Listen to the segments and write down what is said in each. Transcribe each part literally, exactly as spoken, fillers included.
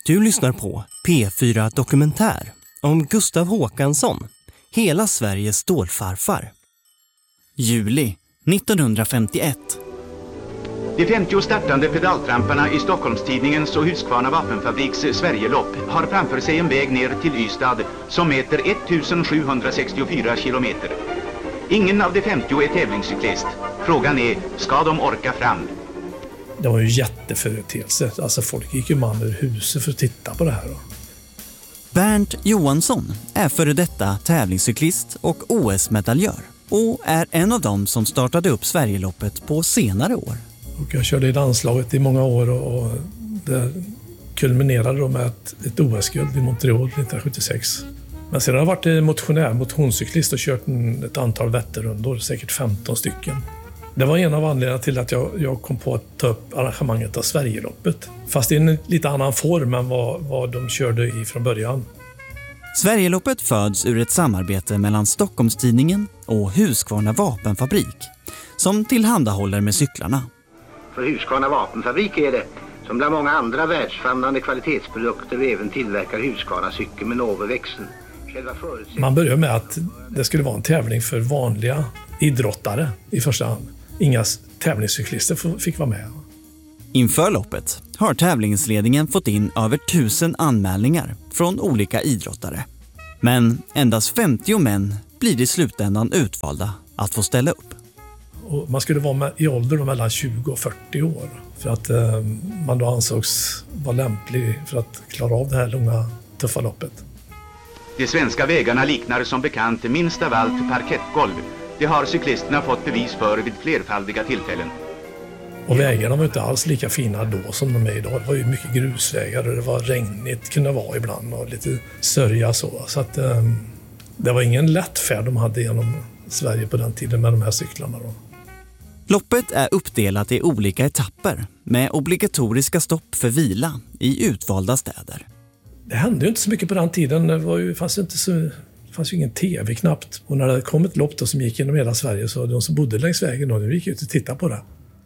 Du lyssnar på P fyra Dokumentär om Gustav Håkansson, hela Sveriges stålfarfar. Juli nittonhundrafemtioett. De femtio startande pedaltramparna i Stockholmstidningens och Husqvarna Vapenfabriks Sverigelopp har framför sig en väg ner till Ystad som mäter ettusensjuhundrasextiofyra kilometer. Ingen av de femtio är tävlingscyklist. Frågan är, ska de orka fram? Det var ju jätteföreteelse. Alltså folk gick ju man ur huset för att titta på det här. Då. Bernt Johansson är före detta tävlingscyklist och O S-medaljör och är en av dem som startade upp Sverigeloppet på senare år. Och jag körde i landslaget i många år och det kulminerade då med ett, ett O S-guld i Montreal nittonhundrasjuttiosex. Men sedan har jag varit motionär, motionscyklist och kört en, ett antal Vätternrundor, säkert femton stycken. Det var en av anledningarna till att jag, jag kom på att ta upp arrangemanget av Sverigeloppet. Fast i en lite annan form än vad, vad de körde i från början. Sverigeloppet föds ur ett samarbete mellan Stockholmstidningen och Husqvarna Vapenfabrik som tillhandahåller med cyklarna. För Husqvarna Vapenfabrik är det, som bland många andra världsframstående kvalitetsprodukter, även tillverkar Husqvarna cykeln med Novoväxeln. Man började med att det skulle vara en tävling för vanliga idrottare i första hand. Inga tävlingscyklister fick vara med. Inför loppet har tävlingsledningen fått in över tusen anmälningar från olika idrottare. Men endast femtio män blir i slutändan utvalda att få ställa upp. Och man skulle vara med, i ålder mellan tjugo och fyrtio år för att eh, man då ansågs vara lämplig för att klara av det här långa, tuffa loppet. De svenska vägarna liknar som bekant minst av allt parkettgolv. Det har cyklisterna fått bevis för vid flerfaldiga tillfällen. Och vägarna var inte alls lika fina då som de är idag. Det var ju mycket grusvägar och det var regnigt, kunde vara ibland och lite sörja så. Så att eh, det var ingen lätt färd de hade genom Sverige på den tiden med de här cyklarna då. Loppet är uppdelat i olika etapper med obligatoriska stopp för vila i utvalda städer. Det hände ju inte så mycket på den tiden. Det var ju, fanns ju inte så, det fanns ju ingen tv knappt. Och när det kom ett lopp då som gick genom hela Sverige så de som bodde längs vägen då, de gick ut och tittade på det.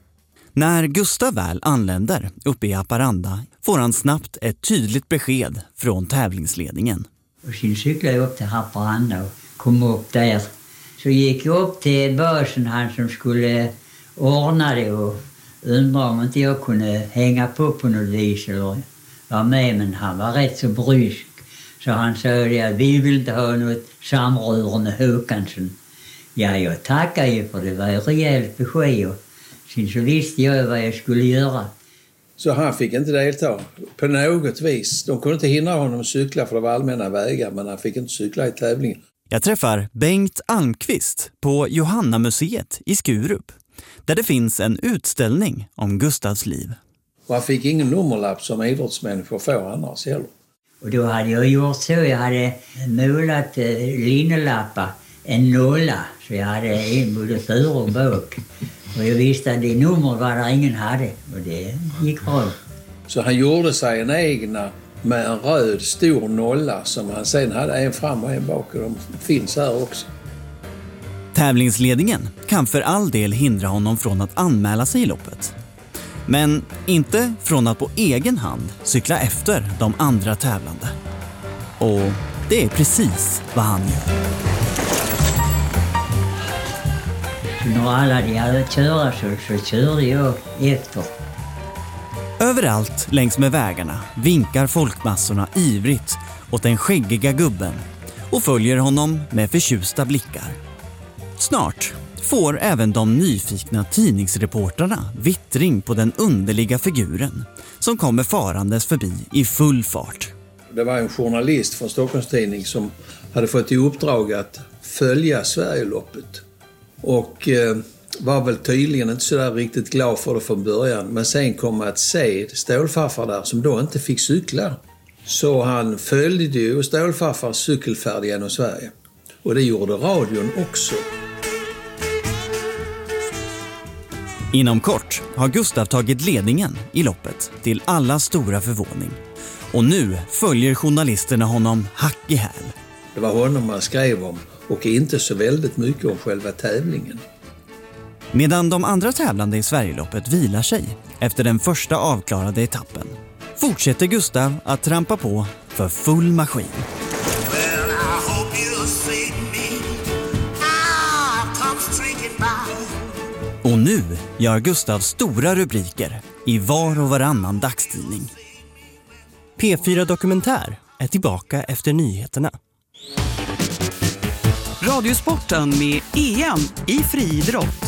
När Gustav väl anländer uppe i Haparanda får han snabbt ett tydligt besked från tävlingsledningen. Och sen cyklade jag upp till Haparanda och kom upp där. Så gick jag upp till börsen, han som skulle ordna det, och undrade om inte jag kunde hänga på på något vis eller var med, men han var rätt så brysk. Så han sa att vi vill inte ha något samröre med Håkansson. Ja, jag tackar ju för det var ett rejält besked och sen så visste jag vad jag skulle göra. Så han fick inte delta på något vis. De kunde inte hindra honom att cykla för det var allmänna vägar, men han fick inte cykla i tävlingen. Jag träffar Bengt Almqvist på Johanna-museet i Skurup, där det finns en utställning om Gustavs liv. Och han fick ingen nummerlapp som idrottsmänniskor får annars heller. Och då hade jag gjort så, jag hade målat eh, linnelappar, en nolla, så jag hade en både för och bak. Och jag visste att det nummer var där ingen hade, och det gick bra. Så han gjorde sig en egna med en röd stor nolla som han sen hade en fram och en bak, och de finns här också. Tävlingsledningen kan för all del hindra honom från att anmäla sig i loppet. Men inte från att på egen hand cykla efter de andra tävlande. Och det är precis vad han gör. När alla de hade köra så, så körde jag efter. Överallt längs med vägarna vinkar folkmassorna ivrigt åt den skäggiga gubben och följer honom med förtjusta blickar. Snart får även de nyfikna tidningsreportrarna vittring på den underliga figuren som kommer farandes förbi i full fart. Det var en journalist från Stockholmstidning som hade fått i uppdrag att följa Sverigeloppet och eh, var väl tydligen inte så där riktigt glad för det från början, men sen kom att se stålfarfar där som då inte fick cykla. Så han följde ju stålfarfars cykelfärd genom Sverige, och det gjorde radion också. Inom kort har Gustav tagit ledningen i loppet till alla stora förvåning. Och nu följer journalisterna honom hack i häl. Det var honom man skrev om och inte så väldigt mycket om själva tävlingen. Medan de andra tävlande i Sverigeloppet vilar sig efter den första avklarade etappen fortsätter Gustav att trampa på för full maskin. Och nu gör Gustav stora rubriker i var och varannan dagstidning. P fyra Dokumentär är tillbaka efter nyheterna. Radiosporten med E M i friidrott.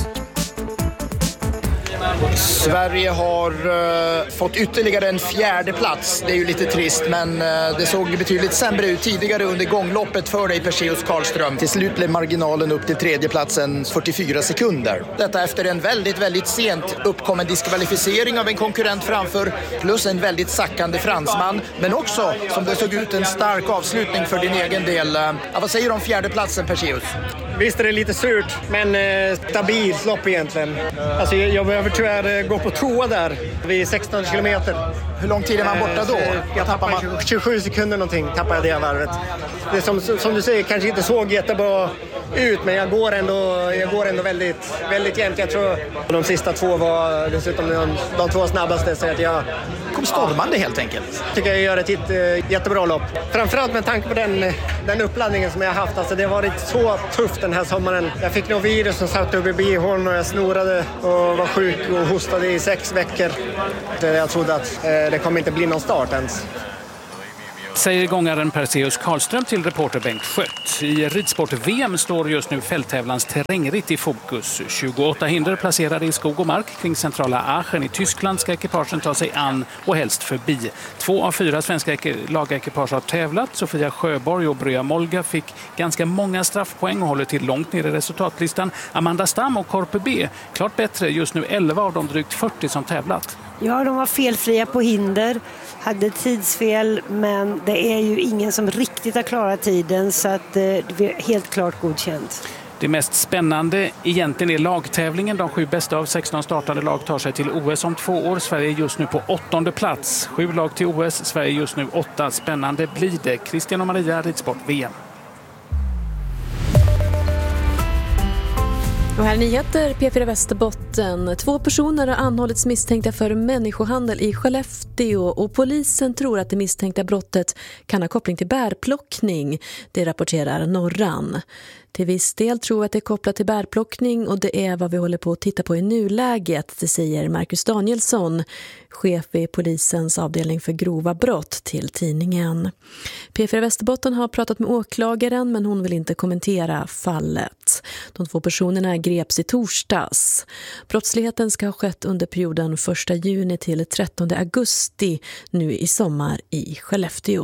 Sverige har uh, fått ytterligare en fjärde plats. Det är ju lite trist, men uh, det såg betydligt sämre ut tidigare under gångloppet för dig, Perseus Karlström. Till slut blev marginalen upp till tredjeplatsen fyrtiofyra sekunder. Detta efter en väldigt, väldigt sent uppkommen diskvalificering av en konkurrent framför, plus en väldigt sackande fransman, men också, som det såg ut, en stark avslutning för din egen del. Uh, vad säger du om fjärdeplatsen, Perseus? Visst är det lite surt, men eh, stabilt lopp egentligen. Alltså, jag, jag behöver tyvärr gå på toa där vid sexton kilometer. Hur lång tid är man borta då? Eh, jag tappar man... tjugosju sekunder någonting, tappar jag det varvet. Det är som, som du säger, kanske inte såg jättebra ut, men jag går ändå, jag går ändå väldigt, väldigt jämnt. Jag tror de sista två var dessutom de, de två snabbaste, så att jag kom stormande helt enkelt. Jag tycker jag gör ett jätte, jättebra lopp. Framförallt med tanke på den, den uppladdningen som jag har haft. Alltså, det har varit så tufft den här sommaren. Jag fick något virus som satt upp i bihåln och jag snorade och var sjuk och hostade i sex veckor. Jag trodde att eh, det kommer inte bli någon start ens. Säger gångaren Perseus Karlström till reporter Bengt Skött. I ridsport-V M står just nu fälttävlans terrängritt i fokus. tjugoåtta hinder placerade i skog och mark kring centrala Aachen i Tyskland ska ekipagen ta sig an och helst förbi. Två av fyra svenska lagekipage har tävlat. Sofia Sjöborg och Brya Molga fick ganska många straffpoäng och håller till långt ner i resultatlistan. Amanda Stam och Korpe B klart bättre, just nu elva av de drygt fyrtio som tävlat. Ja, de var felfria på hinder, hade tidsfel, men det är ju ingen som riktigt har klarat tiden, så att det är helt klart godkänt. Det mest spännande egentligen är lagtävlingen. De sju bästa av sexton startade lag tar sig till O S om två år. Sverige är just nu på åttonde plats. Sju lag till O S, Sverige just nu åtta. Spännande blir det. Christian och Maria, ridsport-V M. Och här nyheter, P fyra Västerbotten. Två personer har anhållits misstänkta för människohandel i Skellefteå och polisen tror att det misstänkta brottet kan ha koppling till bärplockning. Det rapporterar Norran. Till viss del tror att det är kopplat till bärplockning och det är vad vi håller på att titta på i nuläget, det säger Marcus Danielsson, chef i polisens avdelning för grova brott till tidningen. P fyra Västerbotten har pratat med åklagaren men hon vill inte kommentera fallet. De två personerna greps i torsdags. Brottsligheten ska ha skett under perioden första juni till trettonde augusti nu i sommar i Skellefteå.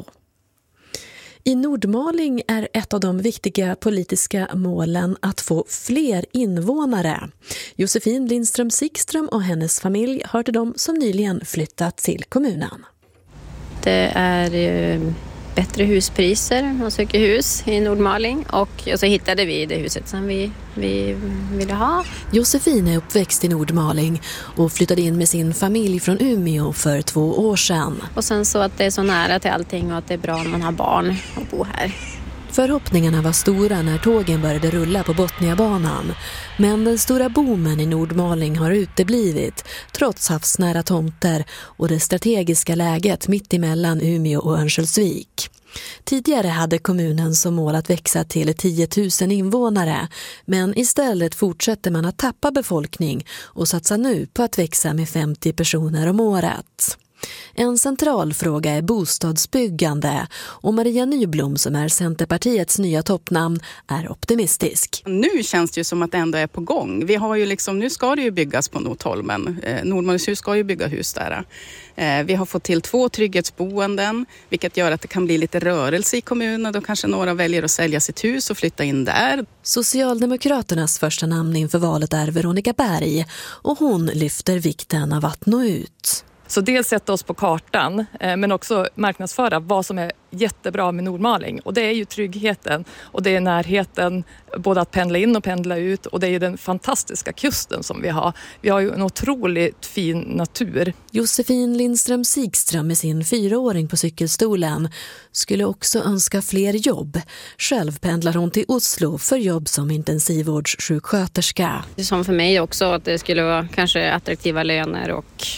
I Nordmaling är ett av de viktiga politiska målen att få fler invånare. Josefin Lindström Sigström och hennes familj hör till dem som nyligen flyttat till kommunen. Det är bättre huspriser om man söker hus i Nordmaling och så hittade vi det huset som vi, vi ville ha. Josefin är uppväxt i Nordmaling och flyttade in med sin familj från Umeå för två år sedan. Och sen så att det är så nära till allting och att det är bra när man har barn och bo här. Förhoppningarna var stora när tågen började rulla på Botniabanan. Men den stora boomen i Nordmaling har uteblivit trots havsnära tomter och det strategiska läget mitt emellan Umeå och Örnsköldsvik. Tidigare hade kommunen som mål att växa till tio tusen invånare, men istället fortsätter man att tappa befolkning och satsar nu på att växa med femtio personer om året. En central fråga är bostadsbyggande och Maria Nyblom som är Centerpartiets nya toppnamn är optimistisk. Nu känns det ju som att det ändå är på gång. Vi har ju liksom, nu ska det ju byggas på Nordholmen. Eh, Nordmalingshus ska ju bygga hus där. Eh, vi har fått till två trygghetsboenden vilket gör att det kan bli lite rörelse i kommunen. Då kanske några väljer att sälja sitt hus och flytta in där. Socialdemokraternas första namn inför valet är Veronica Berg och hon lyfter vikten av att nå ut. Så dels sätta oss på kartan men också marknadsföra vad som är jättebra med Nordmaling. Och det är ju tryggheten och det är närheten både att pendla in och pendla ut. Och det är ju den fantastiska kusten som vi har. Vi har ju en otroligt fin natur. Josefin Lindström Sigström med sin fyraåring på cykelstolen skulle också önska fler jobb. Själv pendlar hon till Oslo för jobb som intensivvårdssjuksköterska. Det är som för mig också att det skulle vara kanske attraktiva löner och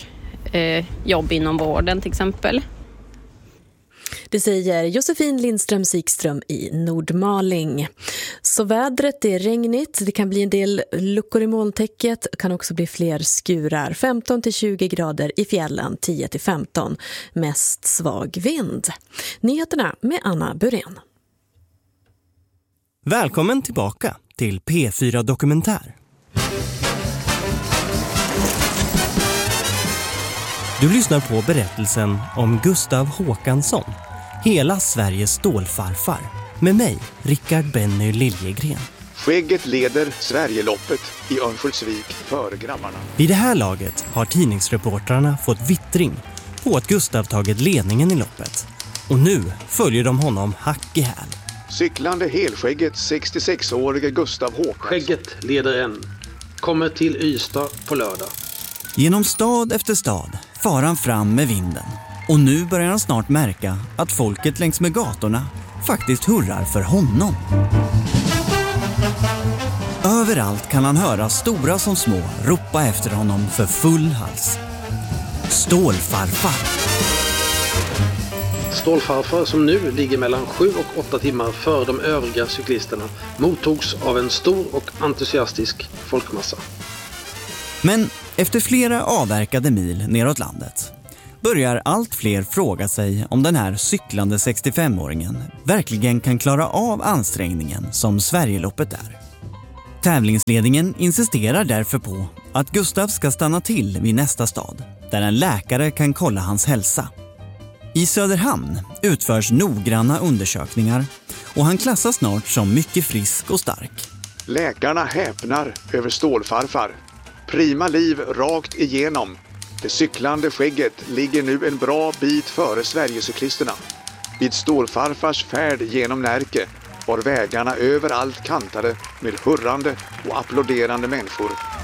eh, jobb inom vården till exempel. Det säger Josefin Lindström Sikström i Nordmaling. Så vädret är regnigt, det kan bli en del luckor i molntäcket, kan också bli fler skurar. femton till tjugo grader i fjällen, tio till femton. Mest svag vind. Nyheterna med Anna Burén. Välkommen tillbaka till P fyra Dokumentär. Du lyssnar på berättelsen om Gustav Håkansson, hela Sveriges stålfarfar, med mig, Rickard Benny Liljegren. Skägget leder Sverigeloppet i Örnsköldsvik före grabbarna. Vid det här laget har tidningsreportrarna fått vittring på att Gustav tagit ledningen i loppet. Och nu följer de honom hack i häl. Cyklande helskägget sextiosex-årige Gustav Håkansson. Skägget leder en. Kommer till Ystad på lördag. Genom stad efter stad far han fram med vinden. Och nu börjar han snart märka att folket längs med gatorna faktiskt hurrar för honom. Överallt kan han höra stora som små ropa efter honom för full hals. Stålfarfar. Stålfarfar, som nu ligger mellan sju och åtta timmar före de övriga cyklisterna, mottogs av en stor och entusiastisk folkmassa. Men efter flera avverkade mil neråt landet börjar allt fler fråga sig om den här cyklande sextiofemåringen verkligen kan klara av ansträngningen som Sverigeloppet är. Tävlingsledningen insisterar därför på att Gustav ska stanna till vid nästa stad, där en läkare kan kolla hans hälsa. I Söderhamn utförs noggranna undersökningar och han klassas snart som mycket frisk och stark. Läkarna häpnar över stålfarfar. Prima liv rakt igenom. Det cyklande skägget ligger nu en bra bit före Sverigecyklisterna. Vid stålfarfars färd genom Närke var vägarna överallt kantade med hurrande och applåderande människor